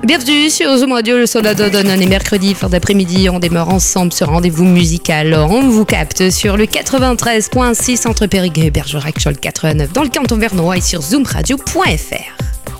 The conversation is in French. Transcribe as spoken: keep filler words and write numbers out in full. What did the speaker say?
Bienvenue sur Zoom Radio, le son donne. On est mercredi, fin d'après-midi, on démarre ensemble ce rendez-vous musical. On vous capte sur le quatre-vingt-treize virgule six entre Périgueux et Bergerac, sur le quatre-vingt-neuf dans le canton vernois et sur zoom radio point f r.